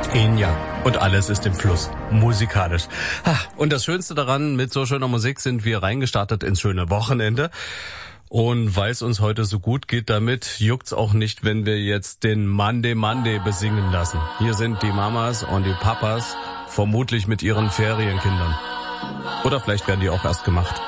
Ja, und alles ist im Fluss, musikalisch. Und das Schönste daran, mit so schöner Musik sind wir reingestartet ins schöne Wochenende. Und weil es uns heute so gut geht damit, juckt's auch nicht, wenn wir jetzt den Monday Monday besingen lassen. Hier sind die Mamas und die Papas, vermutlich mit ihren Ferienkindern. Oder vielleicht werden die auch erst gemacht.